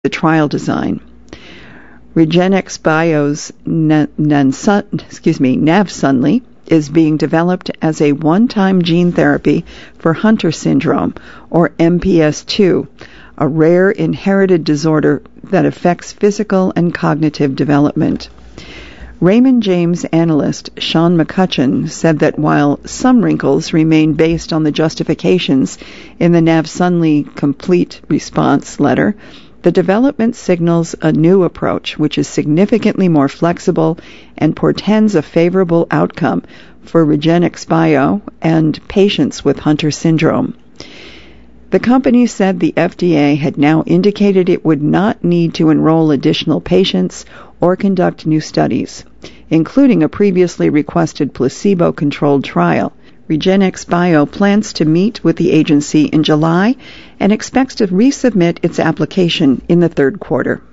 the trial design. REGENXBIO's Navsunly is being developed as a one-time gene therapy for Hunter syndrome, or MPS II, a rare inherited disorder that affects physical and cognitive development. Raymond James analyst Sean McCutcheon said that while some wrinkles remain based on the justifications in the Navsunly complete response letter, the development signals a new approach which is significantly more flexible and portends a favorable outcome for REGENXBIO and patients with Hunter syndrome. The company said the FDA had now indicated it would not need to enroll additional patients or conduct new studies, including a previously requested placebo-controlled trial. REGENXBIO plans to meet with the agency in July and expects to resubmit its application in the third quarter.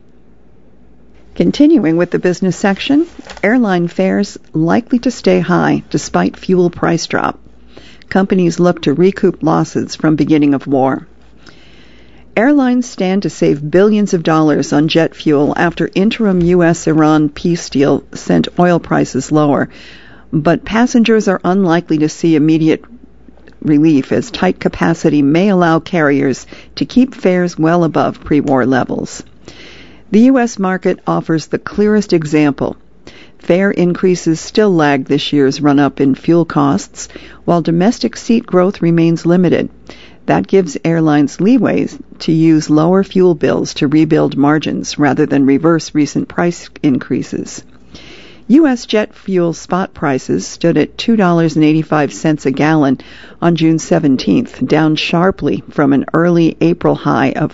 Continuing with the business section, airline fares likely to stay high despite fuel price drop. Companies look to recoup losses from beginning of war. Airlines stand to save billions of dollars on jet fuel after interim U.S.-Iran peace deal sent oil prices lower, but passengers are unlikely to see immediate relief as tight capacity may allow carriers to keep fares well above pre-war levels. The U.S. market offers the clearest example. Fare increases still lag this year's run-up in fuel costs, while domestic seat growth remains limited. That gives airlines leeway to use lower fuel bills to rebuild margins rather than reverse recent price increases. U.S. jet fuel spot prices stood at $2.85 a gallon on June 17th, down sharply from an early April high of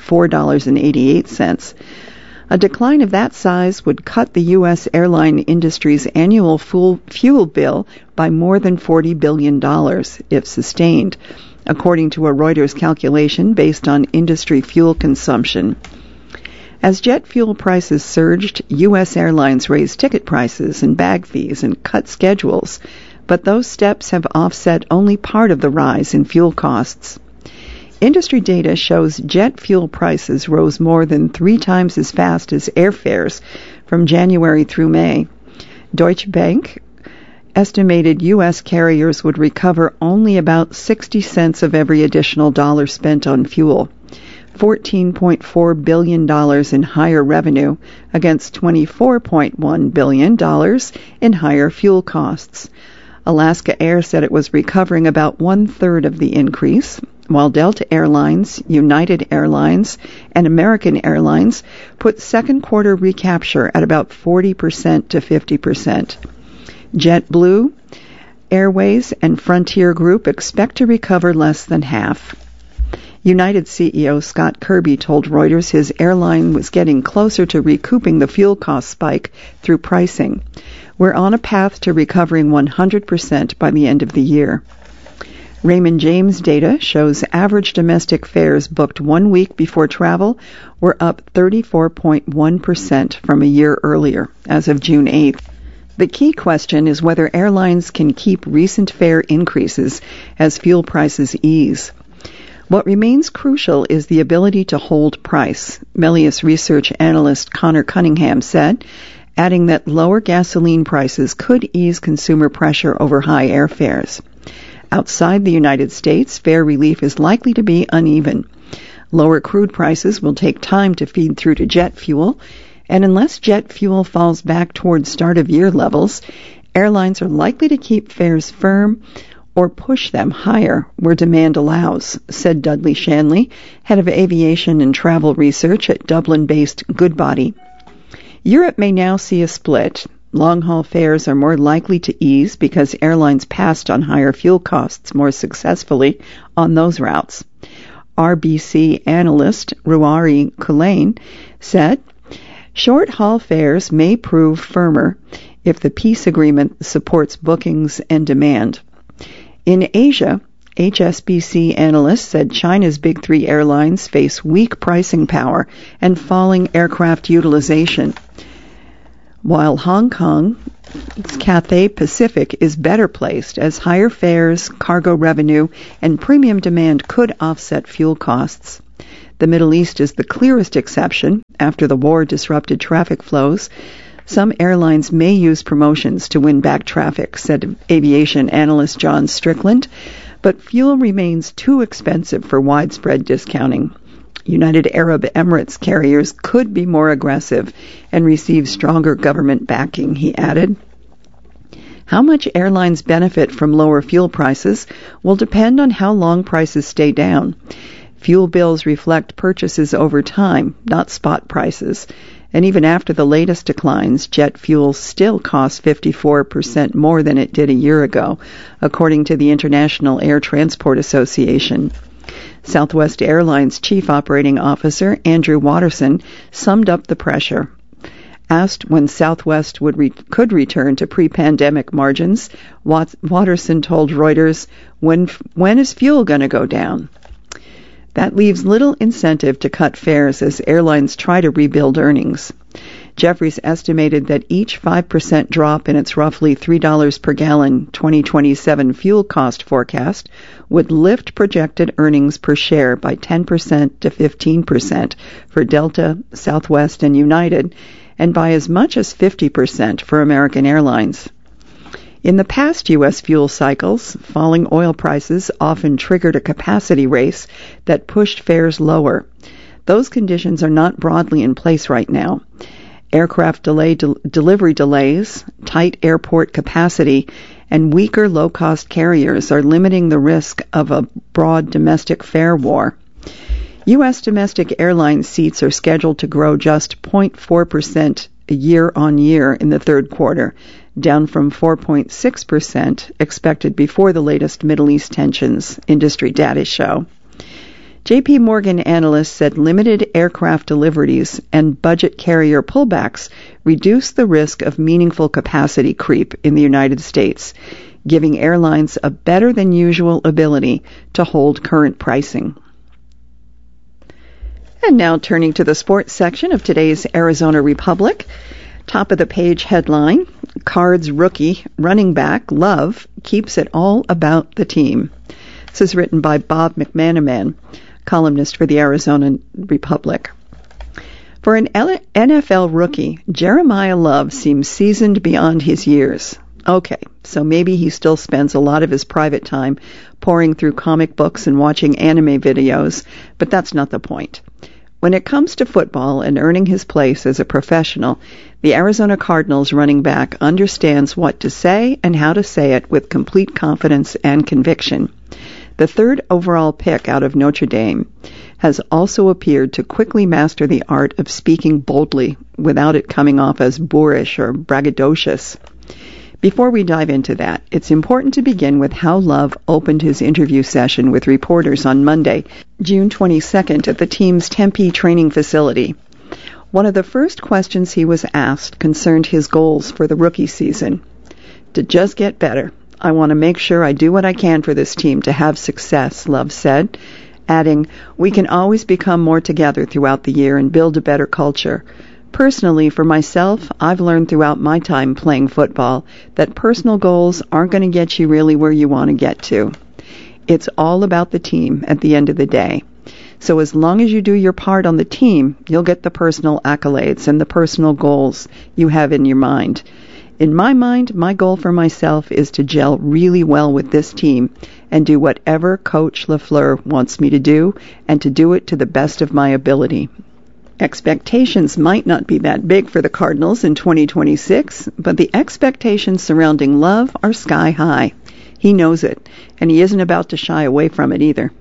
$4.88. A decline of that size would cut the U.S. airline industry's annual fuel bill by more than $40 billion if sustained, according to a Reuters calculation based on industry fuel consumption. As jet fuel prices surged, U.S. airlines raised ticket prices and bag fees and cut schedules, but those steps have offset only part of the rise in fuel costs. Industry data shows jet fuel prices rose more than 3 times as fast as airfares from January through May. Deutsche Bank estimated U.S. carriers would recover only about 60 cents of every additional dollar spent on fuel. $14.4 billion in higher revenue against $24.1 billion in higher fuel costs. Alaska Air said it was recovering about 1/3 of the increase, while Delta Airlines, United Airlines, and American Airlines put second quarter recapture at about 40% to 50%. JetBlue Airways and Frontier Group expect to recover less than half. United CEO Scott Kirby told Reuters his airline was getting closer to recouping the fuel cost spike through pricing. We're on a path to recovering 100% by the end of the year. Raymond James data shows average domestic fares booked 1 week before travel were up 34.1% from a year earlier, as of June 8th. The key question is whether airlines can keep recent fare increases as fuel prices ease. What remains crucial is the ability to hold price, Melius research analyst Connor Cunningham said, adding that lower gasoline prices could ease consumer pressure over high airfares. Outside the United States, fare relief is likely to be uneven. Lower crude prices will take time to feed through to jet fuel, and unless jet fuel falls back toward start-of-year levels, airlines are likely to keep fares firm or push them higher where demand allows, said Dudley Shanley, head of aviation and travel research at Dublin-based Goodbody. Europe may now see a split. Long-haul fares are more likely to ease because airlines passed on higher fuel costs more successfully on those routes. RBC analyst Ruari Kulane said, short-haul fares may prove firmer if the peace agreement supports bookings and demand. In Asia, HSBC analysts said China's big 3 airlines face weak pricing power and falling aircraft utilization, while Hong Kong's Cathay Pacific is better placed as higher fares, cargo revenue, and premium demand could offset fuel costs. The Middle East is the clearest exception. After the war disrupted traffic flows, some airlines may use promotions to win back traffic, said aviation analyst John Strickland, but fuel remains too expensive for widespread discounting. United Arab Emirates carriers could be more aggressive and receive stronger government backing, he added. How much airlines benefit from lower fuel prices will depend on how long prices stay down. Fuel bills reflect purchases over time, not spot prices. And even after the latest declines, jet fuel still costs 54% more than it did a year ago, according to the International Air Transport Association. Southwest Airlines Chief Operating Officer Andrew Watterson summed up the pressure. Asked when Southwest could return to pre-pandemic margins, Watterson told Reuters, when is fuel going to go down? That leaves little incentive to cut fares as airlines try to rebuild earnings. Jefferies estimated that each 5% drop in its roughly $3 per gallon 2027 fuel cost forecast would lift projected earnings per share by 10% to 15% for Delta, Southwest, and United, and by as much as 50% for American Airlines. In the past U.S. fuel cycles, falling oil prices often triggered a capacity race that pushed fares lower. Those conditions are not broadly in place right now. Aircraft delivery delays, tight airport capacity, and weaker low-cost carriers are limiting the risk of a broad domestic fare war. U.S. domestic airline seats are scheduled to grow just 0.4% year-on-year in the third quarter, down from 4.6% expected before the latest Middle East tensions, industry data show. J.P. Morgan analysts said limited aircraft deliveries and budget carrier pullbacks reduce the risk of meaningful capacity creep in the United States, giving airlines a better than usual ability to hold current pricing. And now turning to the sports section of today's Arizona Republic. Top of the page headline, Cards rookie running back Love keeps it all about the team. This is written by Bob McManaman, columnist for the Arizona Republic. For an NFL rookie, Jeremiah Love seems seasoned beyond his years. Okay, so maybe he still spends a lot of his private time poring through comic books and watching anime videos, but that's not the point. When it comes to football and earning his place as a professional, the Arizona Cardinals running back understands what to say and how to say it with complete confidence and conviction. The third overall pick out of Notre Dame has also appeared to quickly master the art of speaking boldly without it coming off as boorish or braggadocious. Before we dive into that, it's important to begin with how Love opened his interview session with reporters on Monday, June 22nd, at the team's Tempe training facility. One of the first questions he was asked concerned his goals for the rookie season. To just get better. I want to make sure I do what I can for this team to have success, Love said, adding, we can always become more together throughout the year and build a better culture. Personally, for myself, I've learned throughout my time playing football that personal goals aren't going to get you really where you want to get to. It's all about the team at the end of the day. So as long as you do your part on the team, you'll get the personal accolades and the personal goals you have in your mind. In my mind, my goal for myself is to gel really well with this team and do whatever Coach LaFleur wants me to do and to do it to the best of my ability. Expectations might not be that big for the Cardinals in 2026, but the expectations surrounding Love are sky high. He knows it, and he isn't about to shy away from it either.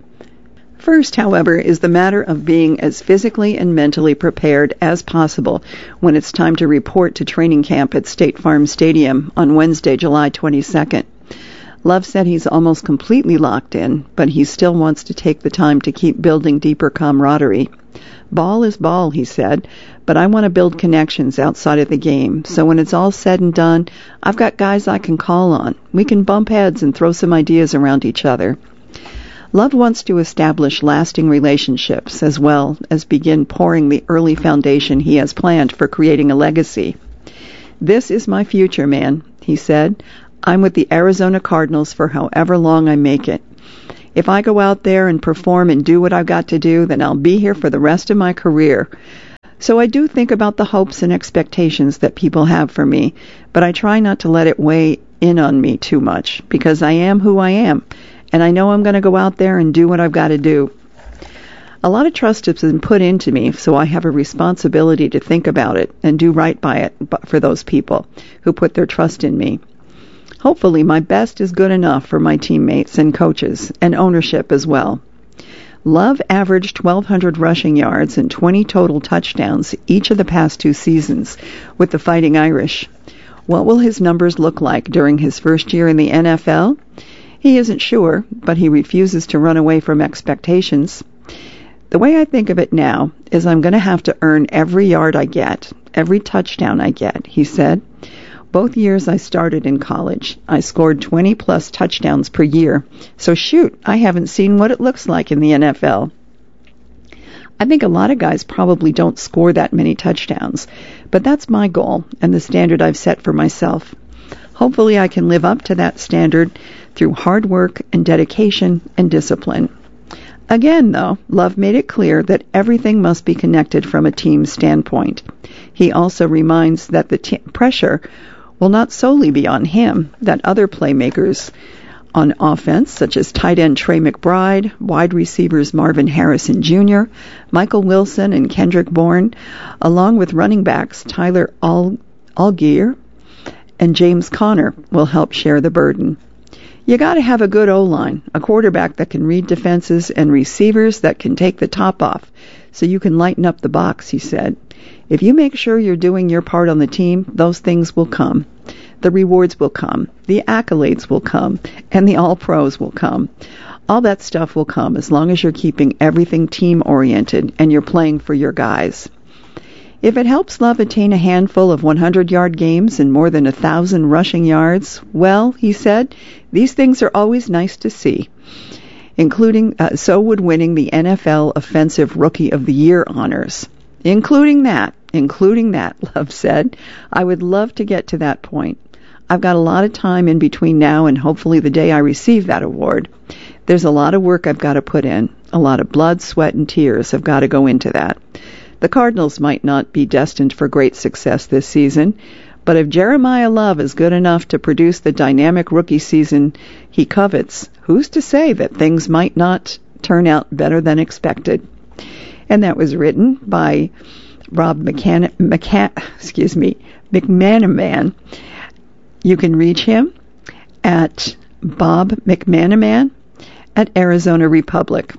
First, however, is the matter of being as physically and mentally prepared as possible when it's time to report to training camp at State Farm Stadium on Wednesday, July 22nd. Love said he's almost completely locked in, but he still wants to take the time to keep building deeper camaraderie. Ball is ball, he said, but I want to build connections outside of the game, so when it's all said and done, I've got guys I can call on. We can bump heads and throw some ideas around each other. Love wants to establish lasting relationships as well as begin pouring the early foundation he has planned for creating a legacy. This is my future, man, he said. I'm with the Arizona Cardinals for however long I make it. If I go out there and perform and do what I've got to do, then I'll be here for the rest of my career. So I do think about the hopes and expectations that people have for me, but I try not to let it weigh in on me too much, because I am who I am, and I know I'm going to go out there and do what I've got to do. A lot of trust has been put into me, so I have a responsibility to think about it and do right by it for those people who put their trust in me. Hopefully my best is good enough for my teammates and coaches and ownership as well. Love averaged 1,200 rushing yards and 20 total touchdowns each of the past 2 seasons with the Fighting Irish. What will his numbers look like during his first year in the NFL? He isn't sure, but he refuses to run away from expectations. The way I think of it now is I'm going to have to earn every yard I get, every touchdown I get, he said. Both years I started in college, I scored 20-plus touchdowns per year. So shoot, I haven't seen what it looks like in the NFL. I think a lot of guys probably don't score that many touchdowns, but that's my goal and the standard I've set for myself. Hopefully I can live up to that standard through hard work and dedication and discipline. Again, though, Love made it clear that everything must be connected from a team standpoint. He also reminds that the pressure will not solely be on him, that other playmakers on offense, such as tight end Trey McBride, wide receivers Marvin Harrison Jr., Michael Wilson, and Kendrick Bourne, along with running backs Tyler Allgeier and James Conner, will help share the burden. You got to have a good O-line, a quarterback that can read defenses, and receivers that can take the top off so you can lighten up the box, he said. If you make sure you're doing your part on the team, those things will come. The rewards will come, the accolades will come, and the all-pros will come. All that stuff will come as long as you're keeping everything team-oriented and you're playing for your guys. If it helps Love attain a handful of 100-yard games and more than 1,000 rushing yards, well, he said, these things are always nice to see. So would winning the NFL Offensive Rookie of the Year honors. Including that, Love said. I would love to get to that point. I've got a lot of time in between now and hopefully the day I receive that award. There's a lot of work I've got to put in. A lot of blood, sweat, and tears have got to go into that. The Cardinals might not be destined for great success this season, but if Jeremiah Love is good enough to produce the dynamic rookie season he covets, who's to say that things might not turn out better than expected? And that was written by Rob McManaman. You can reach him at Bob McManaman at Arizona Republic.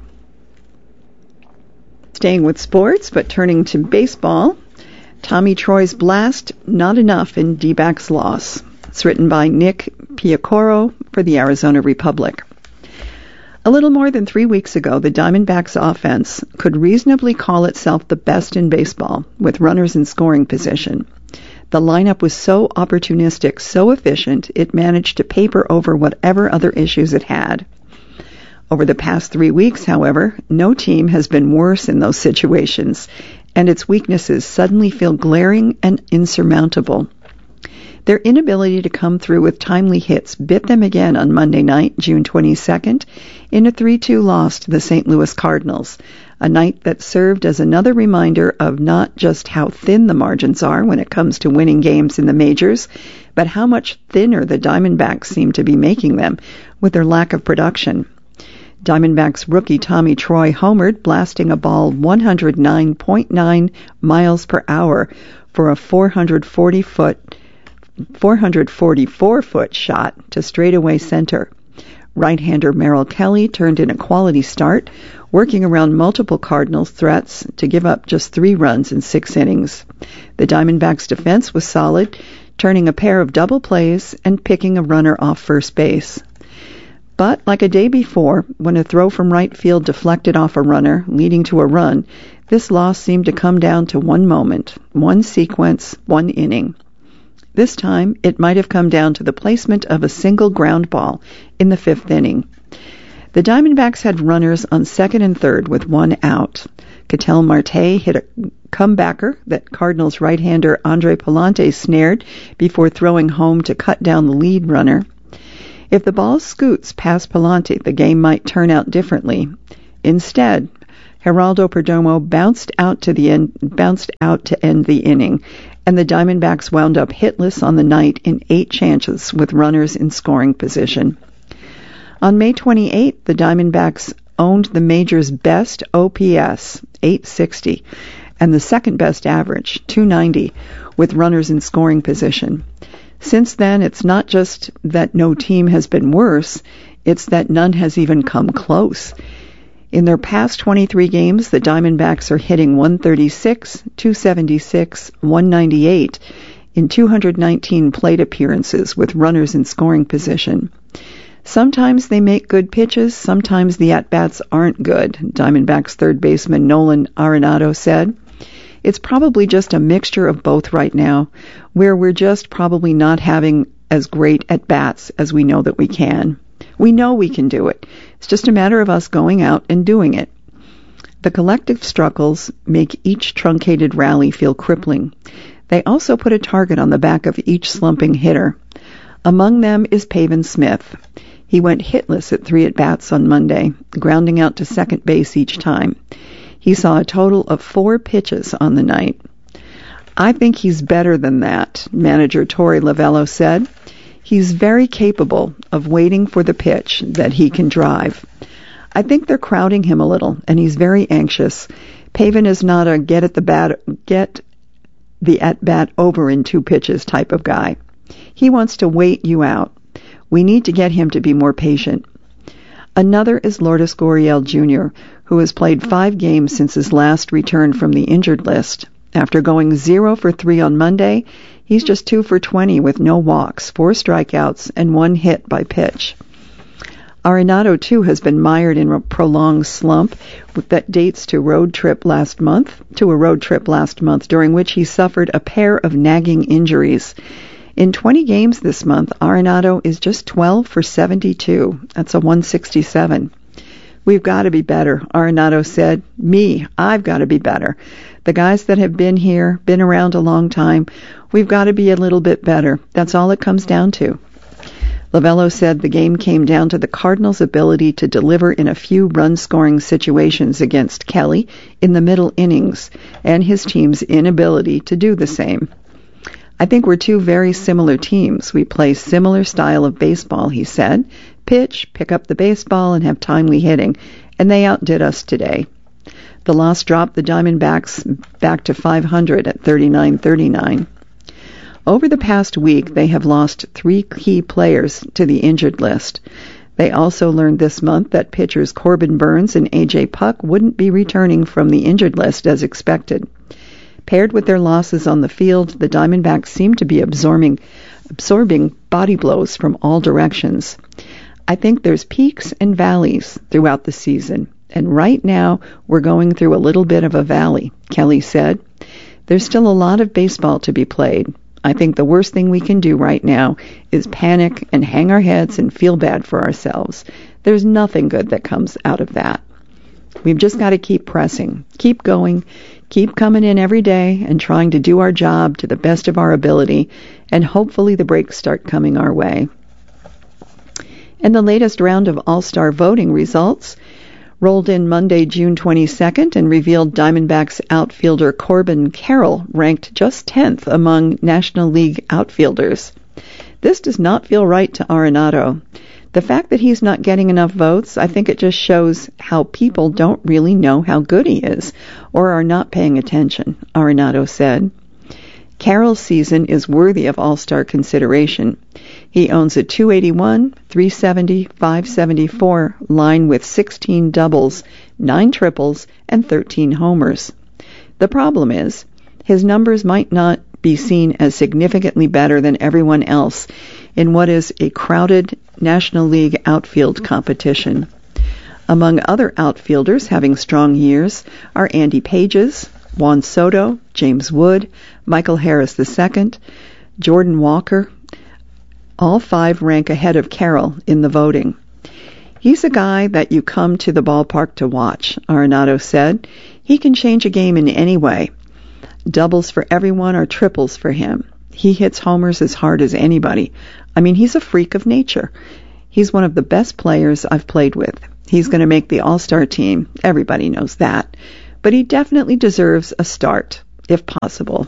Staying with sports, but turning to baseball, Tommy Troy's blast, not enough in D-backs loss. It's written by Nick Piacoro for the Arizona Republic. A little more than 3 weeks ago, the Diamondbacks offense could reasonably call itself the best in baseball, with runners in scoring position. The lineup was so opportunistic, so efficient, it managed to paper over whatever other issues it had. Over the past 3 weeks, however, no team has been worse in those situations, and its weaknesses suddenly feel glaring and insurmountable. Their inability to come through with timely hits bit them again on Monday night, June 22nd, in a 3-2 loss to the St. Louis Cardinals, a night that served as another reminder of not just how thin the margins are when it comes to winning games in the majors, but how much thinner the Diamondbacks seem to be making them with their lack of production. Diamondbacks rookie Tommy Troy homered, blasting a ball 109.9 miles per hour for a 444-foot shot to straightaway center. Right-hander Merrill Kelly turned in a quality start, working around multiple Cardinals threats to give up just 3 runs in 6 innings. The Diamondbacks' defense was solid, turning a pair of double plays and picking a runner off first base. But like a day before, when a throw from right field deflected off a runner, leading to a run, this loss seemed to come down to one moment, one sequence, one inning. This time, it might have come down to the placement of a single ground ball in the 5th inning. The Diamondbacks had runners on second and third with 1 out. Ketel Marte hit a comebacker that Cardinals right-hander Andre Pallante snared before throwing home to cut down the lead runner. If the ball scoots past Palante, the game might turn out differently. Instead, Geraldo Perdomo bounced out to end the inning, and the Diamondbacks wound up hitless on the night in 8 chances with runners in scoring position. On May 28th, the Diamondbacks owned the major's best OPS, 860, and the second-best average, 290, with runners in scoring position. Since then, it's not just that no team has been worse, it's that none has even come close. In their past 23 games, the Diamondbacks are hitting 136, 276, 198 in 219 plate appearances with runners in scoring position. Sometimes they make good pitches, sometimes the at-bats aren't good, Diamondbacks third baseman Nolan Arenado said. It's probably just a mixture of both right now, where we're just probably not having as great at-bats as we know that we can. We know we can do it. It's just a matter of us going out and doing it. The collective struggles make each truncated rally feel crippling. They also put a target on the back of each slumping hitter. Among them is Pavin Smith. He went hitless at 3 at-bats on Monday, grounding out to second base each time. He saw a total of 4 pitches on the night. I think he's better than that, manager Torey Lovullo said. He's very capable of waiting for the pitch that he can drive. I think they're crowding him a little, and he's very anxious. Pavin is not a get the at-bat over in 2 pitches type of guy. He wants to wait you out. We need to get him to be more patient. Another is Lourdes Gurriel Jr., who has played 5 games since his last return from the injured list. After going 0 for 3 on Monday, he's just 2 for 20 with no walks, 4 strikeouts, and 1 hit by pitch. Arenado, too, has been mired in a prolonged slump that dates to a road trip last month, during which he suffered a pair of nagging injuries. In 20 games this month, Arenado is just 12 for 72. That's a 167. We've got to be better, Arenado said. I've got to be better. The guys that have been here, been around a long time, we've got to be a little bit better. That's all it comes down to. Lovullo said the game came down to the Cardinals' ability to deliver in a few run-scoring situations against Kelly in the middle innings, and his team's inability to do the same. I think we're 2 very similar teams. We play similar style of baseball, he said. Pitch, pick up the baseball, and have timely hitting. And they outdid us today. The loss dropped the Diamondbacks back to 500 at 39-39. Over the past week, they have lost 3 key players to the injured list. They also learned this month that pitchers Corbin Burns and A.J. Puck wouldn't be returning from the injured list as expected. Paired with their losses on the field, the Diamondbacks seem to be absorbing body blows from all directions. I think there's peaks and valleys throughout the season, and right now we're going through a little bit of a valley, Kelly said. There's still a lot of baseball to be played. I think the worst thing we can do right now is panic and hang our heads and feel bad for ourselves. There's nothing good that comes out of that. We've just got to keep pressing, keep going, keep coming in every day and trying to do our job to the best of our ability, and hopefully the breaks start coming our way. And the latest round of All-Star voting results rolled in Monday, June 22nd, and revealed Diamondbacks outfielder Corbin Carroll ranked just 10th among National League outfielders. This does not feel right to Arenado. The fact that he's not getting enough votes, I think it just shows how people don't really know how good he is, or are not paying attention, Arenado said. Carroll's season is worthy of All-Star consideration. He owns a 281, 370, 574 line with 16 doubles, 9 triples, and 13 homers. The problem is, his numbers might not be seen as significantly better than everyone else in what is a crowded National League outfield competition. Among other outfielders having strong years are Andy Pages, Juan Soto, James Wood, Michael Harris II, Jordan Walker. All 5 rank ahead of Carroll in the voting. He's a guy that you come to the ballpark to watch, Arenado said. He can change a game in any way. Doubles for everyone or triples for him. He hits homers as hard as anybody. I mean, he's a freak of nature. He's one of the best players I've played with. He's going to make the All-Star team. Everybody knows that. But he definitely deserves a start, if possible.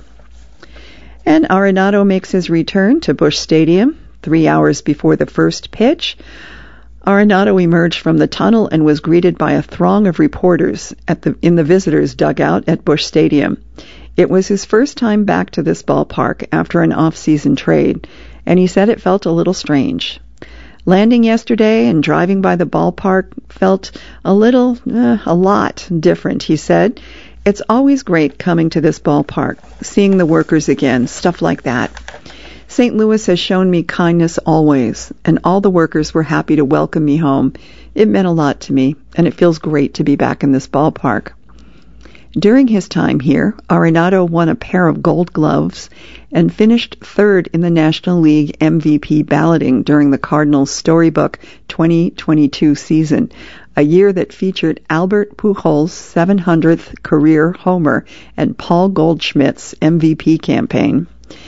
And Arenado makes his return to Busch Stadium 3 hours before the first pitch. Arenado emerged from the tunnel and was greeted by a throng of reporters in the visitors' dugout at Busch Stadium. It was his first time back to this ballpark after an off-season trade, and he said it felt a little strange. Landing yesterday and driving by the ballpark felt a lot different, he said. It's always great coming to this ballpark, seeing the workers again, stuff like that. St. Louis has shown me kindness always, and all the workers were happy to welcome me home. It meant a lot to me, and it feels great to be back in this ballpark. During his time here, Arenado won a pair of gold gloves and finished third in the National League MVP balloting during the Cardinals' storybook 2022 season, a year that featured Albert Pujols' 700th career homer and Paul Goldschmidt's MVP campaign.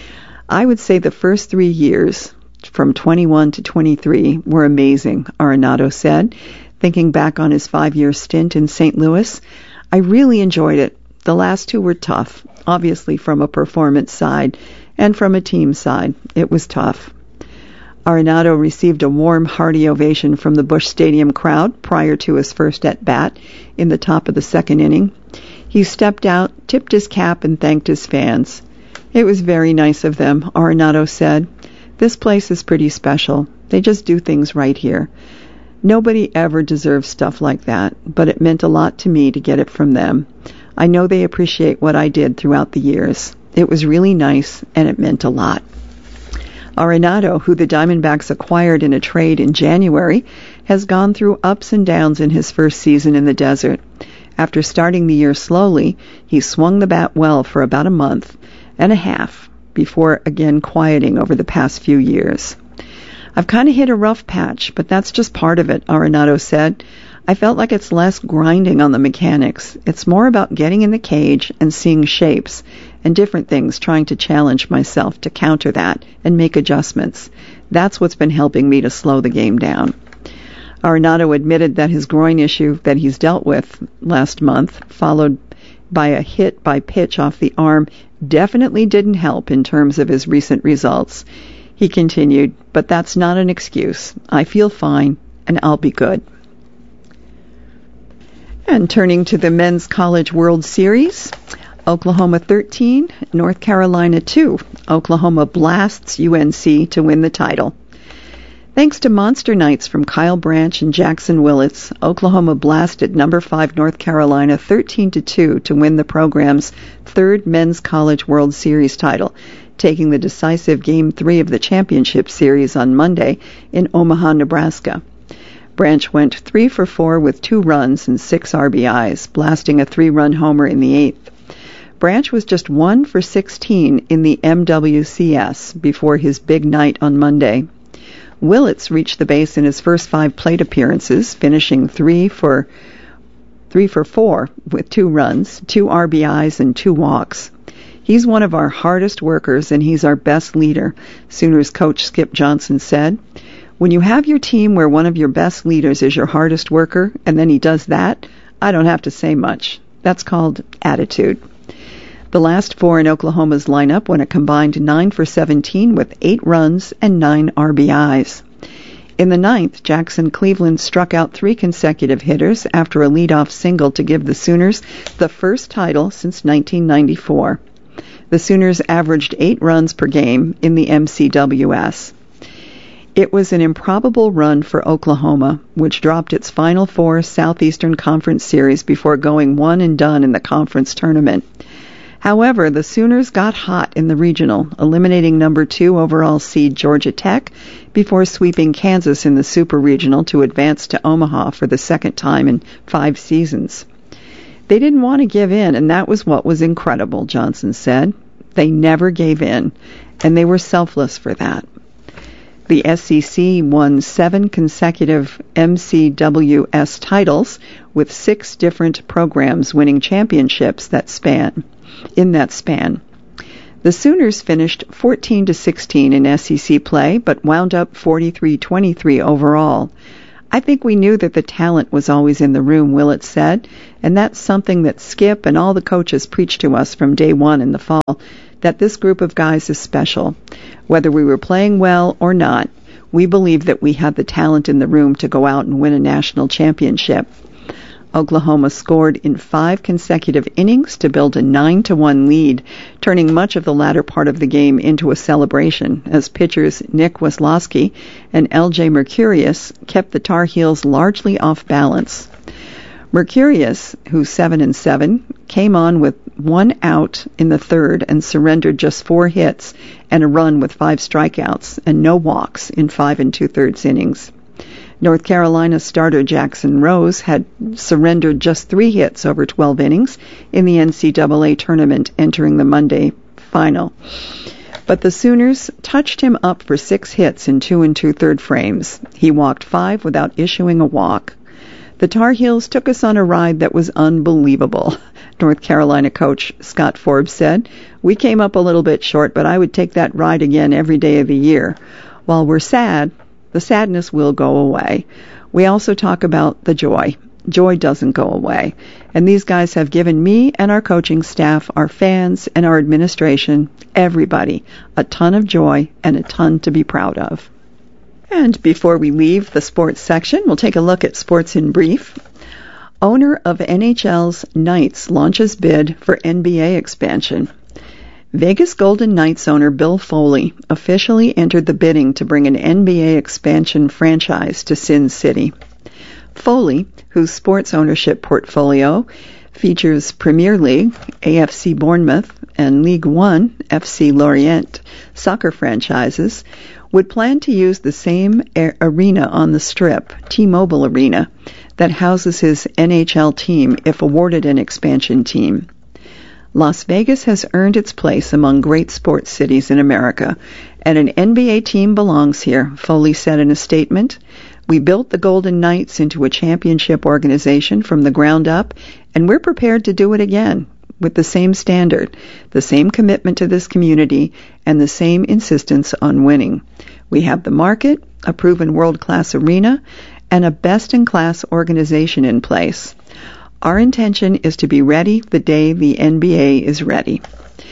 I would say the first 3 years, from 21 to 23, were amazing, Arenado said, thinking back on his 5-year stint in St. Louis. I really enjoyed it. The last 2 were tough, obviously from a performance side and from a team side. It was tough. Arenado received a warm, hearty ovation from the Busch Stadium crowd prior to his first at-bat in the top of the second inning. He stepped out, tipped his cap, and thanked his fans. It was very nice of them, Arenado said. This place is pretty special. They just do things right here. Nobody ever deserves stuff like that, but it meant a lot to me to get it from them. I know they appreciate what I did throughout the years. It was really nice, and it meant a lot. Arenado, who the Diamondbacks acquired in a trade in January, has gone through ups and downs in his first season in the desert. After starting the year slowly, he swung the bat well for about a month and a half before again quieting over the past few years. I've kind of hit a rough patch, but that's just part of it, Arenado said. I felt like it's less grinding on the mechanics. It's more about getting in the cage and seeing shapes and different things, trying to challenge myself to counter that and make adjustments. That's what's been helping me to slow the game down. Arenado admitted that his groin issue that he's dealt with last month, followed by a hit by pitch off the arm, definitely didn't help in terms of his recent results. He continued, but that's not an excuse. I feel fine, and I'll be good. And turning to the Men's College World Series, Oklahoma 13, North Carolina 2. Oklahoma blasts UNC to win the title. Thanks to monster nights from Kyle Branch and Jackson Willits, Oklahoma blasted number 5 North Carolina 13-2 to win the program's third Men's College World Series title, taking the decisive Game 3 of the championship series on Monday in Omaha, Nebraska. Branch went 3 for 4 with 2 runs and 6 RBIs, blasting a 3-run homer in the 8th. Branch was just 1 for 16 in the MWCS before his big night on Monday. Willits reached the base in his first 5 plate appearances, finishing 3 for 4 with 2 runs, 2 RBIs, and 2 walks. He's one of our hardest workers, and he's our best leader, Sooners coach Skip Johnson said. When you have your team where one of your best leaders is your hardest worker, and then he does that, I don't have to say much. That's called attitude. The last 4 in Oklahoma's lineup went a combined 9 for 17 with 8 runs and 9 RBIs. In the 9th, Jackson Cleveland struck out 3 consecutive hitters after a leadoff single to give the Sooners the first title since 1994. The Sooners averaged 8 runs per game in the MCWS. It was an improbable run for Oklahoma, which dropped its Final Four Southeastern Conference series before going one and done in the conference tournament. However, the Sooners got hot in the regional, eliminating number 2 overall seed Georgia Tech before sweeping Kansas in the Super Regional to advance to Omaha for the second time in 5 seasons. They didn't want to give in, and that was what was incredible, Johnson said. They never gave in, and they were selfless for that. The SEC won 7 consecutive MCWS titles, with 6 different programs winning championships in that span. The Sooners finished 14-16 in SEC play, but wound up 43-23 overall. I think we knew that the talent was always in the room, Willett said, and that's something that Skip and all the coaches preached to us from day one in the fall, that this group of guys is special. Whether we were playing well or not, we believed that we had the talent in the room to go out and win a national championship. Oklahoma scored in 5 consecutive innings to build a 9-1 lead, turning much of the latter part of the game into a celebration as pitchers Nick Weslowski and L.J. Mercurius kept the Tar Heels largely off balance. Mercurius, who's 7-7, came on with 1 out in the third and surrendered just 4 hits and a run with 5 strikeouts and no walks in 5 2/3 innings. North Carolina starter Jackson Rose had surrendered just 3 hits over 12 innings in the NCAA tournament entering the Monday final. But the Sooners touched him up for 6 hits in 2 2/3 frames. He walked 5 without issuing a walk. The Tar Heels took us on a ride that was unbelievable, North Carolina coach Scott Forbes said. We came up a little bit short, but I would take that ride again every day of the year. While we're sad, the sadness will go away. We also talk about the joy. Joy doesn't go away. And these guys have given me and our coaching staff, our fans, and our administration, everybody, a ton of joy and a ton to be proud of. And before we leave the sports section, we'll take a look at sports in brief. Owner of NHL's Knights launches bid for NBA expansion. Vegas Golden Knights owner Bill Foley officially entered the bidding to bring an NBA expansion franchise to Sin City. Foley, whose sports ownership portfolio features Premier League, AFC Bournemouth, and League One, FC Lorient, soccer franchises, would plan to use the same arena on the Strip, T-Mobile Arena, that houses his NHL team if awarded an expansion team. Las Vegas has earned its place among great sports cities in America, and an NBA team belongs here, Foley said in a statement. We built the Golden Knights into a championship organization from the ground up, and we're prepared to do it again with the same standard, the same commitment to this community, and the same insistence on winning. We have the market, a proven world-class arena, and a best-in-class organization in place. Our intention is to be ready the day the NBA is ready.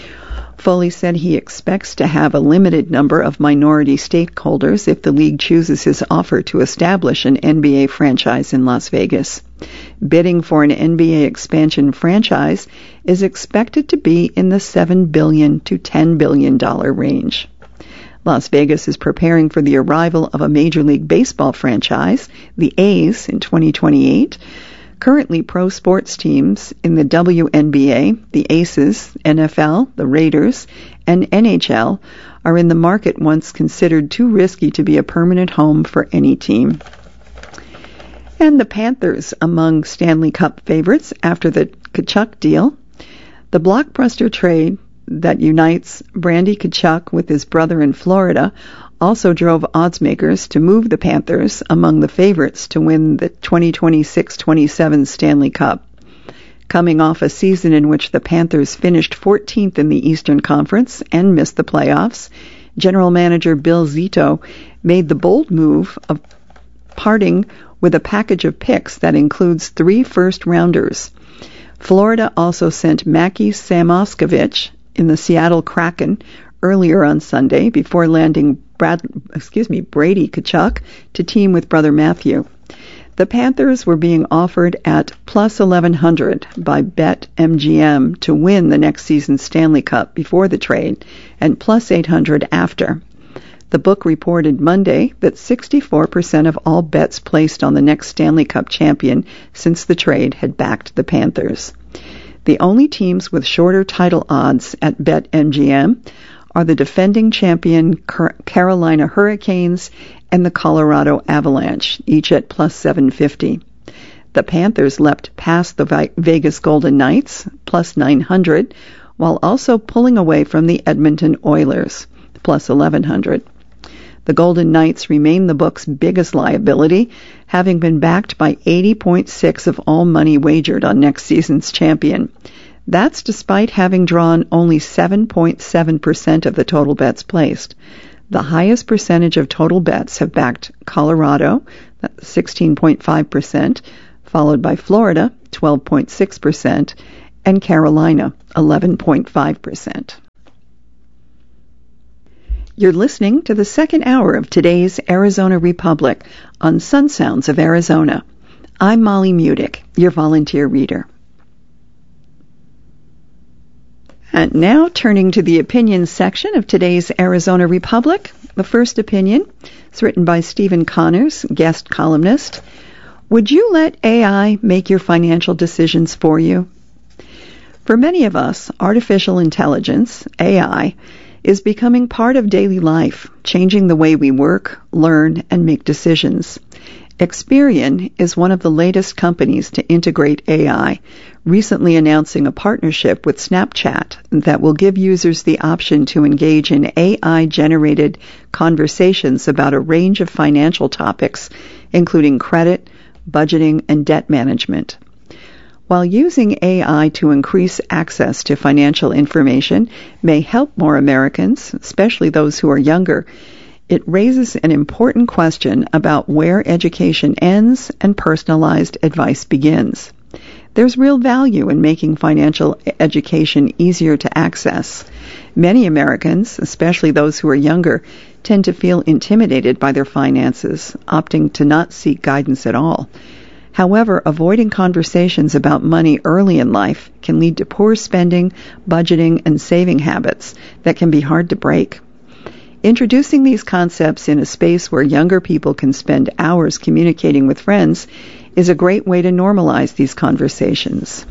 Foley said he expects to have a limited number of minority stakeholders if the league chooses his offer to establish an NBA franchise in Las Vegas. Bidding for an NBA expansion franchise is expected to be in the $7 billion to $10 billion range. Las Vegas is preparing for the arrival of a Major League Baseball franchise, the A's, in 2028. Currently, pro sports teams in the WNBA, the Aces, NFL, the Raiders, and NHL are in the market once considered too risky to be a permanent home for any team. And the Panthers among Stanley Cup favorites after the Tkachuk deal. The blockbuster trade that unites Brady Tkachuk with his brother in Florida also drove oddsmakers to move the Panthers among the favorites to win the 2026-27 Stanley Cup. Coming off a season in which the Panthers finished 14th in the Eastern Conference and missed the playoffs, General Manager Bill Zito made the bold move of parting with a package of picks that includes 3 first-rounders. Florida also sent Mackie Samoskevich in the Seattle Kraken earlier on Sunday before landing Brady Tkachuk to team with brother Matthew. The Panthers were being offered at plus 1,100 by BetMGM to win the next season's Stanley Cup before the trade and plus 800 after. The book reported Monday that 64% of all bets placed on the next Stanley Cup champion since the trade had backed the Panthers. The only teams with shorter title odds at BetMGM are the defending champion Carolina Hurricanes and the Colorado Avalanche, each at plus 750. The Panthers leapt past the Vegas Golden Knights, plus 900, while also pulling away from the Edmonton Oilers, plus 1,100. The Golden Knights remain the book's biggest liability, having been backed by 80.6% of all money wagered on next season's champion. That's despite having drawn only 7.7% of the total bets placed. The highest percentage of total bets have backed Colorado, 16.5%, followed by Florida, 12.6%, and Carolina, 11.5%. You're listening to the second hour of today's Arizona Republic on Sun Sounds of Arizona. I'm Molly Mudick, your volunteer reader. And now, turning to the opinion section of today's Arizona Republic, the first opinion is written by Stephen Connors, guest columnist. Would you let AI make your financial decisions for you? For many of us, artificial intelligence, AI, is becoming part of daily life, changing the way we work, learn, and make decisions. Experian is one of the latest companies to integrate AI, recently announcing a partnership with Snapchat that will give users the option to engage in AI-generated conversations about a range of financial topics, including credit, budgeting, and debt management. While using AI to increase access to financial information may help more Americans, especially those who are younger, it raises an important question about where education ends and personalized advice begins. There's real value in making financial education easier to access. Many Americans, especially those who are younger, tend to feel intimidated by their finances, opting to not seek guidance at all. However, avoiding conversations about money early in life can lead to poor spending, budgeting, and saving habits that can be hard to break. Introducing these concepts in a space where younger people can spend hours communicating with friends is a great way to normalize these conversations.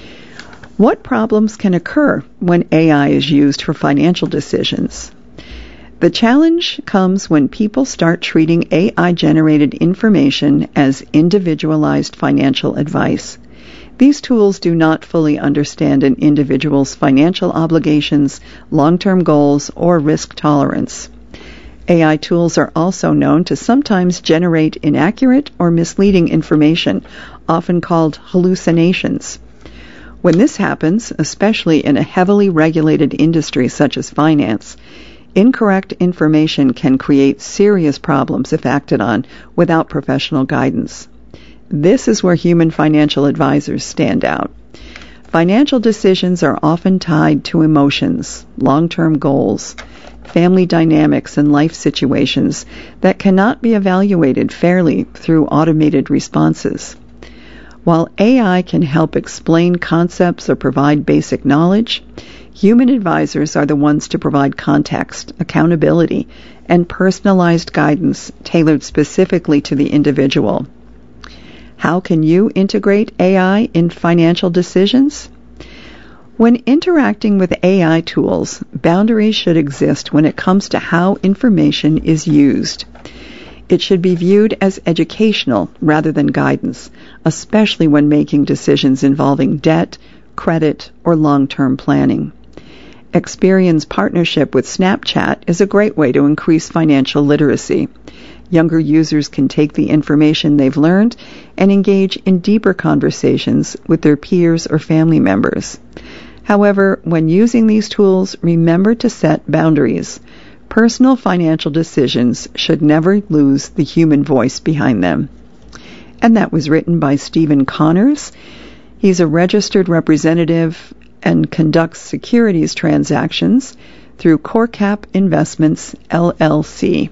What problems can occur when AI is used for financial decisions? The challenge comes when people start treating AI-generated information as individualized financial advice. These tools do not fully understand an individual's financial obligations, long-term goals, or risk tolerance. AI tools are also known to sometimes generate inaccurate or misleading information, often called hallucinations. When this happens, especially in a heavily regulated industry such as finance, incorrect information can create serious problems if acted on without professional guidance. This is where human financial advisors stand out. Financial decisions are often tied to emotions, long-term goals, family dynamics, and life situations that cannot be evaluated fairly through automated responses. While AI can help explain concepts or provide basic knowledge, human advisors are the ones to provide context, accountability, and personalized guidance tailored specifically to the individual. How can you integrate AI in financial decisions? When interacting with AI tools, boundaries should exist when it comes to how information is used. It should be viewed as educational rather than guidance, especially when making decisions involving debt, credit, or long-term planning. Experian's partnership with Snapchat is a great way to increase financial literacy. Younger users can take the information they've learned and engage in deeper conversations with their peers or family members. However, when using these tools, remember to set boundaries. Personal financial decisions should never lose the human voice behind them. And that was written by Stephen Connors. He's a registered representative and conducts securities transactions through CoreCap Investments, LLC.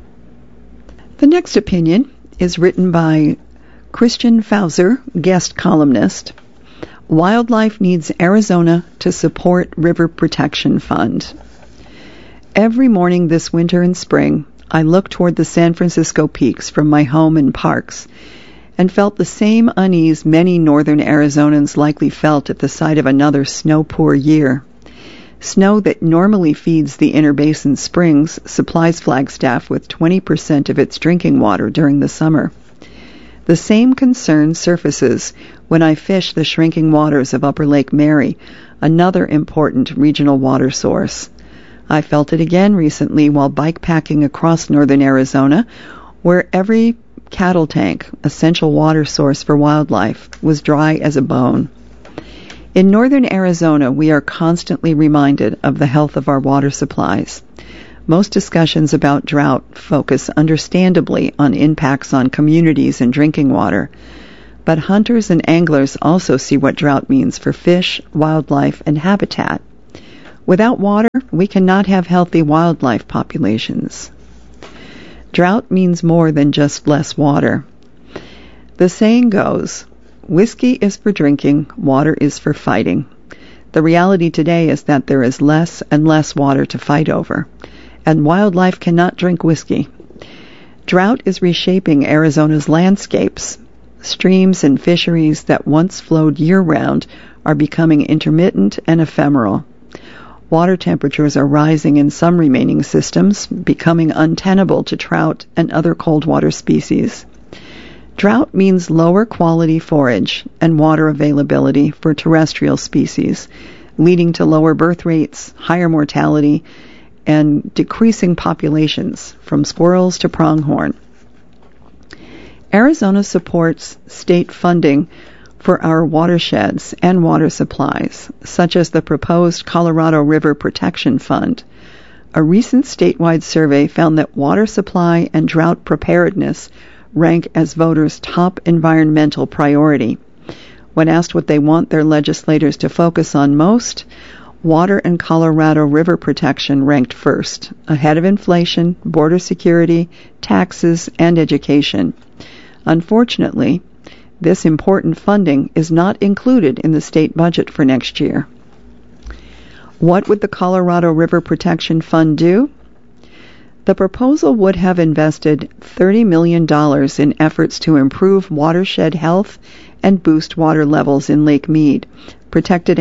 The next opinion is written by Christian Fauser, guest columnist. Wildlife needs Arizona to support River Protection Fund. Every morning this winter and spring, I looked toward the San Francisco peaks from my home and parks and felt the same unease many northern Arizonans likely felt at the sight of another snow-poor year. Snow that normally feeds the Inner Basin Springs supplies Flagstaff with 20% of its drinking water during the summer. The same concern surfaces when I fish the shrinking waters of Upper Lake Mary, another important regional water source. I felt it again recently while bikepacking across northern Arizona, where every cattle tank, essential water source for wildlife, was dry as a bone. In northern Arizona, we are constantly reminded of the health of our water supplies. Most discussions about drought focus understandably on impacts on communities and drinking water, but hunters and anglers also see what drought means for fish, wildlife, and habitat. Without water, we cannot have healthy wildlife populations. Drought means more than just less water. The saying goes, whiskey is for drinking, water is for fighting. The reality today is that there is less and less water to fight over, and wildlife cannot drink whiskey. Drought is reshaping Arizona's landscapes. Streams and fisheries that once flowed year-round are becoming intermittent and ephemeral. Water temperatures are rising in some remaining systems, becoming untenable to trout and other cold water species. Drought means lower quality forage and water availability for terrestrial species, leading to lower birth rates, higher mortality, and decreasing populations from squirrels to pronghorn. Arizona supports state funding for our watersheds and water supplies, such as the proposed Colorado River Protection Fund. A recent statewide survey found that water supply and drought preparedness rank as voters' top environmental priority. When asked what they want their legislators to focus on most, water and Colorado River protection ranked first, ahead of inflation, border security, taxes, and education. Unfortunately, this important funding is not included in the state budget for next year. What would the Colorado River Protection Fund do? The proposal would have invested $30 million in efforts to improve watershed health and boost water levels in Lake Mead, protected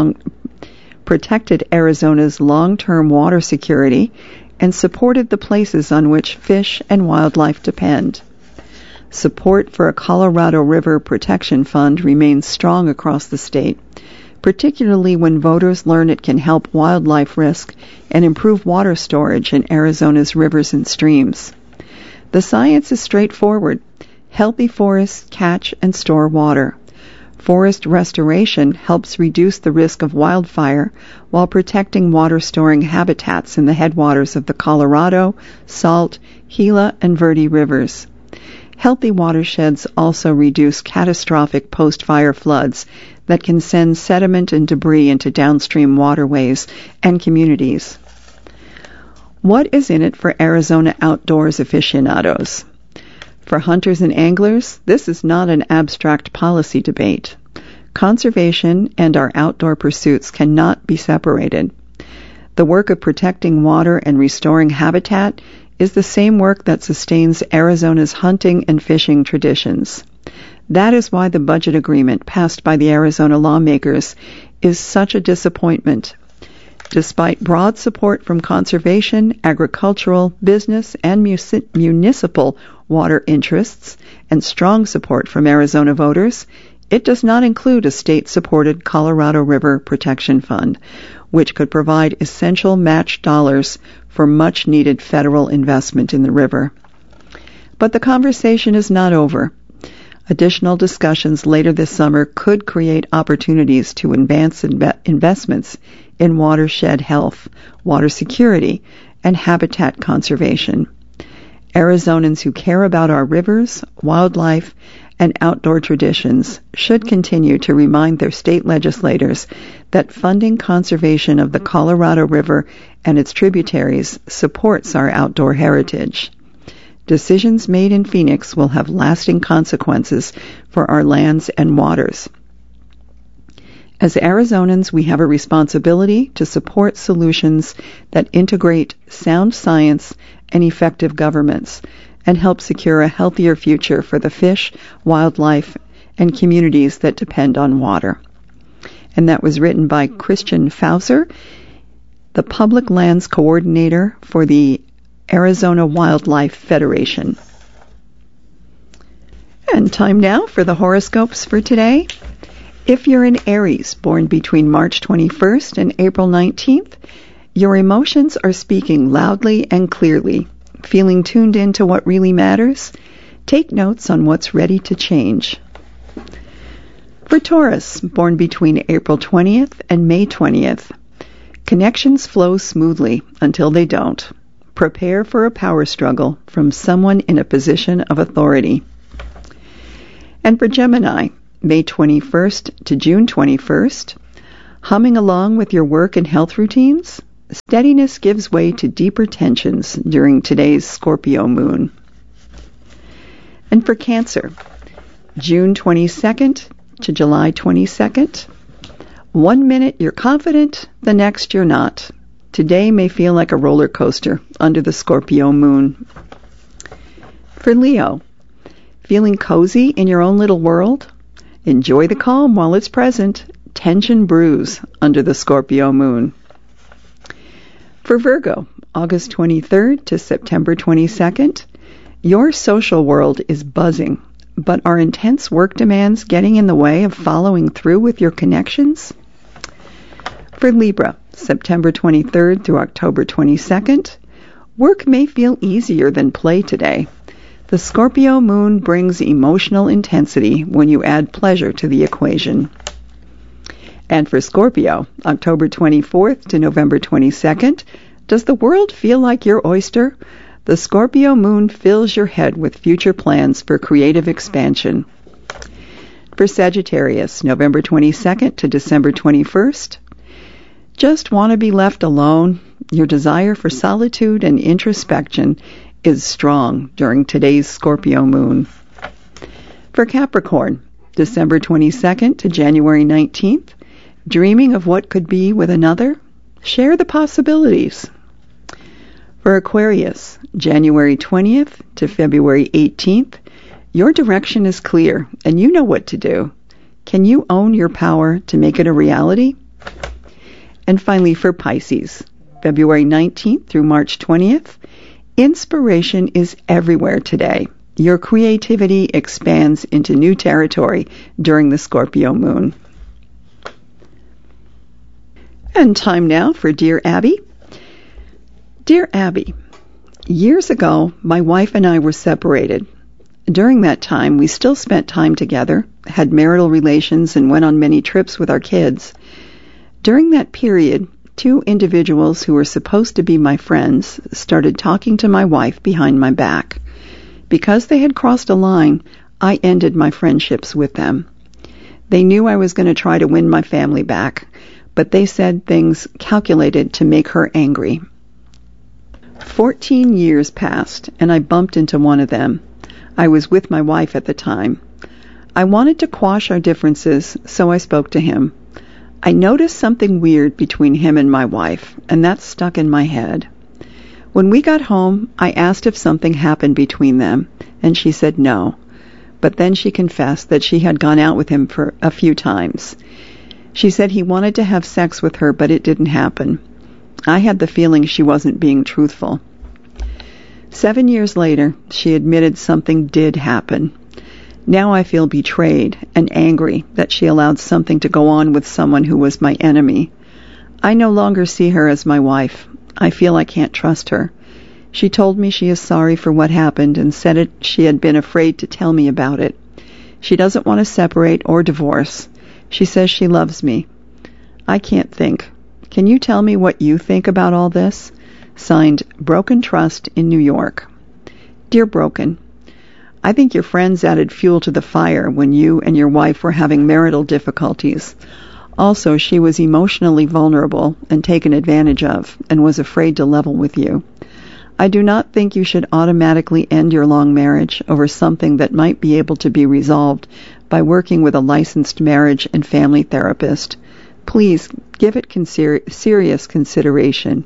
Arizona's long-term water security, and supported the places on which fish and wildlife depend. Support for a Colorado River Protection Fund remains strong across the state, particularly when voters learn it can help wildlife risk and improve water storage in Arizona's rivers and streams. The science is straightforward. Healthy forests catch and store water. Forest restoration helps reduce the risk of wildfire while protecting water-storing habitats in the headwaters of the Colorado, Salt, Gila, and Verde rivers. Healthy watersheds also reduce catastrophic post-fire floods that can send sediment and debris into downstream waterways and communities. What is in it for Arizona outdoors aficionados? For hunters and anglers, this is not an abstract policy debate. Conservation and our outdoor pursuits cannot be separated. The work of protecting water and restoring habitat is the same work that sustains Arizona's hunting and fishing traditions. That is why the budget agreement passed by the Arizona lawmakers is such a disappointment. Despite broad support from conservation, agricultural, business, and municipal water interests, and strong support from Arizona voters, it does not include a state-supported Colorado River Protection Fund, which could provide essential match dollars for much-needed federal investment in the river. But the conversation is not over. Additional discussions later this summer could create opportunities to advance investments in watershed health, water security, and habitat conservation. Arizonans who care about our rivers, wildlife, and outdoor traditions should continue to remind their state legislators that funding conservation of the Colorado River and its tributaries supports our outdoor heritage. Decisions made in Phoenix will have lasting consequences for our lands and waters. As Arizonans, we have a responsibility to support solutions that integrate sound science and effective governments and help secure a healthier future for the fish, wildlife, and communities that depend on water. And that was written by Christian Fauser, the Public Lands Coordinator for the Arizona Wildlife Federation. And time now for the horoscopes for today. If you're an Aries born between March 21st and April 19th, your emotions are speaking loudly and clearly. Feeling tuned in to what really matters? Take notes on what's ready to change. For Taurus, born between April 20th and May 20th, connections flow smoothly until they don't. Prepare for a power struggle from someone in a position of authority. And for Gemini, May 21st to June 21st, humming along with your work and health routines, steadiness gives way to deeper tensions during today's Scorpio moon. And for Cancer, June 22nd to July 22nd, 1 minute you're confident, the next you're not. Today may feel like a roller coaster under the Scorpio moon. For Leo, feeling cozy in your own little world? Enjoy the calm while it's present. Tension brews under the Scorpio moon. For Virgo, August 23rd to September 22nd, your social world is buzzing, but are intense work demands getting in the way of following through with your connections? For Libra, September 23rd through October 22nd, work may feel easier than play today. The Scorpio moon brings emotional intensity when you add pleasure to the equation. And for Scorpio, October 24th to November 22nd, does the world feel like your oyster? The Scorpio moon fills your head with future plans for creative expansion. For Sagittarius, November 22nd to December 21st, just want to be left alone? Your desire for solitude and introspection is strong during today's Scorpio moon. For Capricorn, December 22nd to January 19th, dreaming of what could be with another? Share the possibilities. For Aquarius, January 20th to February 18th, your direction is clear and you know what to do. Can you own your power to make it a reality? And finally for Pisces, February 19th through March 20th, inspiration is everywhere today. Your creativity expands into new territory during the Scorpio moon. And time now for Dear Abby. Dear Abby, years ago, my wife and I were separated. During that time, we still spent time together, had marital relations, and went on many trips with our kids. During that period, 2 individuals who were supposed to be my friends started talking to my wife behind my back. Because they had crossed a line, I ended my friendships with them. They knew I was going to try to win my family back, but they said things calculated to make her angry. 14 years passed, and I bumped into one of them. I was with my wife at the time. I wanted to quash our differences, so I spoke to him. I noticed something weird between him and my wife, and that stuck in my head. When we got home, I asked if something happened between them, and she said no. But then she confessed that she had gone out with him for a few times. She said he wanted to have sex with her, but it didn't happen. I had the feeling she wasn't being truthful. 7 years later, she admitted something did happen. Now I feel betrayed and angry that she allowed something to go on with someone who was my enemy. I no longer see her as my wife. I feel I can't trust her. She told me she is sorry for what happened and said she had been afraid to tell me about it. She doesn't want to separate or divorce. She says she loves me. I can't think. Can you tell me what you think about all this? Signed, Broken Trust in New York. Dear Broken, I think your friends added fuel to the fire when you and your wife were having marital difficulties. Also, she was emotionally vulnerable and taken advantage of and was afraid to level with you. I do not think you should automatically end your long marriage over something that might be able to be resolved by working with a licensed marriage and family therapist. Please give it serious consideration.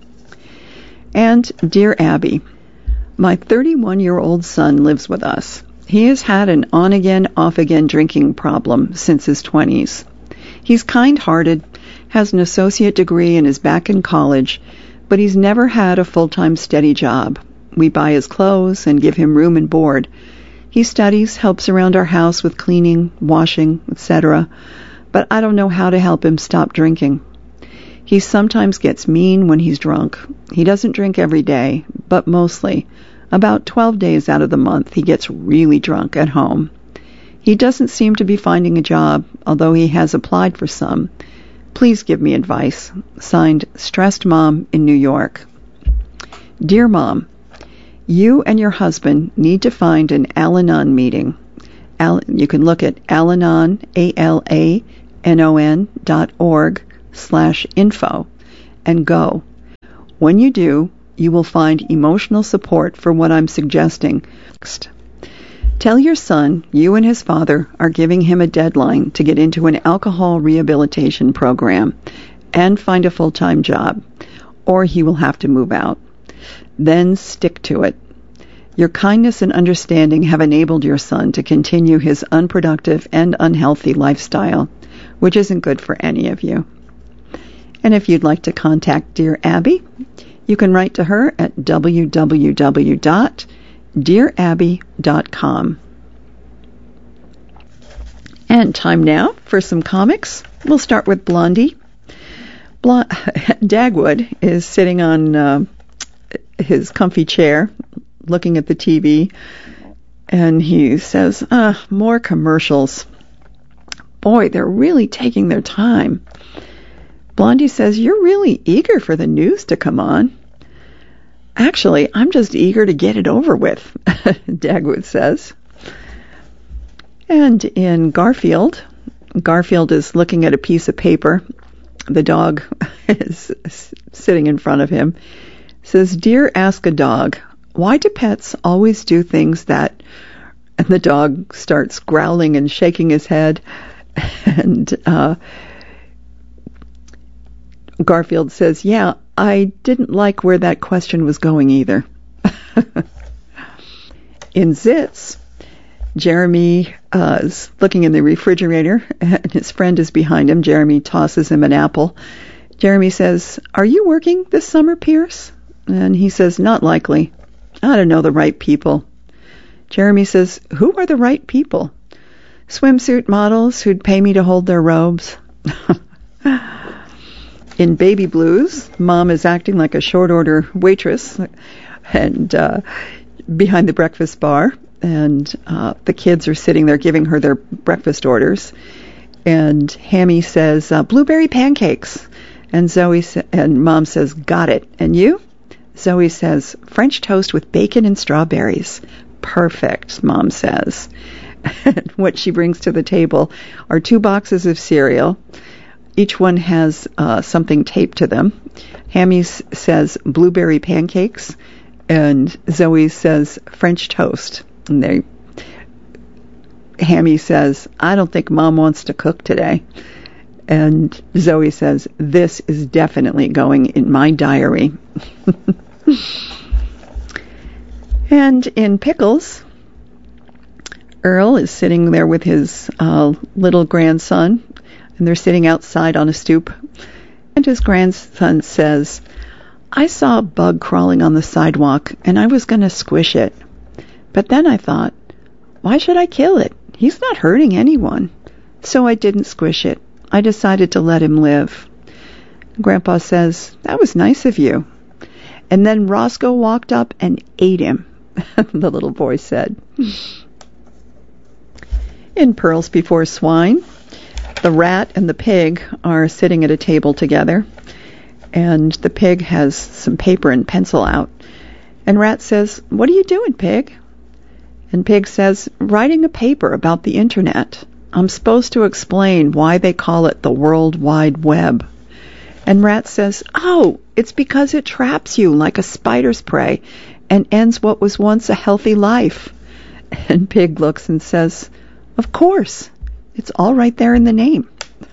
And Dear Abby, my 31-year-old son lives with us. He has had an on-again, off-again drinking problem since his 20s. He's kind-hearted, has an associate degree and is back in college, but he's never had a full-time steady job. We buy his clothes and give him room and board. He studies, helps around our house with cleaning, washing, etc., but I don't know how to help him stop drinking. He sometimes gets mean when he's drunk. He doesn't drink every day, but mostly. About 12 days out of the month, he gets really drunk at home. He doesn't seem to be finding a job, although he has applied for some. Please give me advice. Signed, Stressed Mom in New York. Dear Mom, you and your husband need to find an Al-Anon meeting. You can look at Al-Anon, ALANON.org/info, and go. When you do, you will find emotional support for what I'm suggesting. Tell your son you and his father are giving him a deadline to get into an alcohol rehabilitation program and find a full-time job, or he will have to move out. Then stick to it. Your kindness and understanding have enabled your son to continue his unproductive and unhealthy lifestyle, which isn't good for any of you. And if you'd like to contact Dear Abby, you can write to her at www.dearabby.com. And time now for some comics. We'll start with Blondie. Dagwood is sitting on his comfy chair, looking at the TV, and he says, more commercials. Boy, they're really taking their time. Blondie says, you're really eager for the news to come on. Actually, I'm just eager to get it over with, Dagwood says. And in Garfield is looking at a piece of paper. The dog is sitting in front of him. It says, Dear Ask a Dog, why do pets always do things that... And the dog starts growling and shaking his head. And Garfield says, yeah, I didn't like where that question was going either. In Zits, Jeremy is looking in the refrigerator, and his friend is behind him. Jeremy tosses him an apple. Jeremy says, are you working this summer, Pierce? And he says, not likely. I don't know the right people. Jeremy says, who are the right people? Swimsuit models who'd pay me to hold their robes. In Baby Blues, Mom is acting like a short-order waitress and behind the breakfast bar, and the kids are sitting there giving her their breakfast orders. And Hammy says, blueberry pancakes. And and Mom says, got it. And you? Zoe says, French toast with bacon and strawberries. Perfect, Mom says. And what she brings to the table are 2 boxes of cereal. Each one has something taped to them. Hammy says blueberry pancakes, and Zoe says French toast. And Hammy says, I don't think Mom wants to cook today. And Zoe says, this is definitely going in my diary. And in Pickles, Earl is sitting there with his little grandson, and they're sitting outside on a stoop. And his grandson says, I saw a bug crawling on the sidewalk, and I was going to squish it. But then I thought, why should I kill it? He's not hurting anyone. So I didn't squish it. I decided to let him live. Grandpa says, that was nice of you. And then Roscoe walked up and ate him, the little boy said. In Pearls Before Swine, the rat and the pig are sitting at a table together, and the pig has some paper and pencil out. And Rat says, what are you doing, Pig? And Pig says, writing a paper about the Internet. I'm supposed to explain why they call it the World Wide Web. And Rat says, oh, it's because it traps you like a spider's prey and ends what was once a healthy life. And Pig looks and says, of course. It's all right there in the name.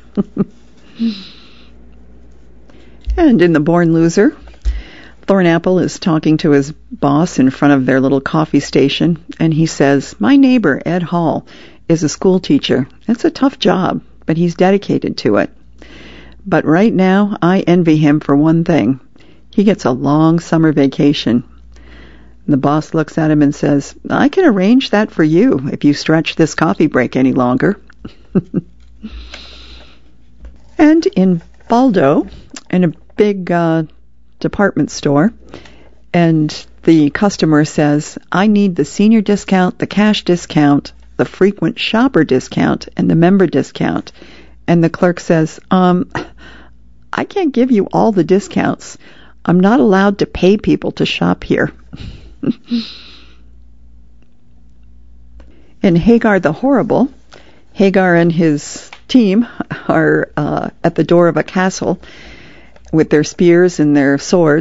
And in The Born Loser, Thornapple is talking to his boss in front of their little coffee station, and he says, my neighbor, Ed Hall, is a school teacher. It's a tough job, but he's dedicated to it. But right now, I envy him for one thing. He gets a long summer vacation. The boss looks at him and says, I can arrange that for you if you stretch this coffee break any longer. And in Baldo, in a big department store, and the customer says, I need the senior discount, the cash discount, the frequent shopper discount and the member discount. And the clerk says, I can't give you all the discounts. I'm not allowed to pay people to shop here. In Hagar the Horrible, Hagar and his team are at the door of a castle with their spears and their swords.